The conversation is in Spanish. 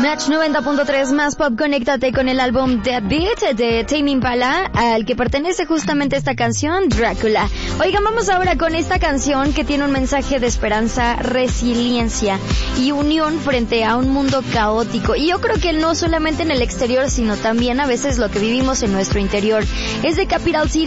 Natch 90.3 más pop, conéctate con el álbum Dead Beat de Tame Impala, al que pertenece justamente esta canción, Drácula. Oigan, vamos ahora con esta canción que tiene un mensaje de esperanza, resiliencia y unión frente a un mundo caótico. Y yo creo que no solamente en el exterior, sino también a veces lo que vivimos en nuestro interior. Es de Capital City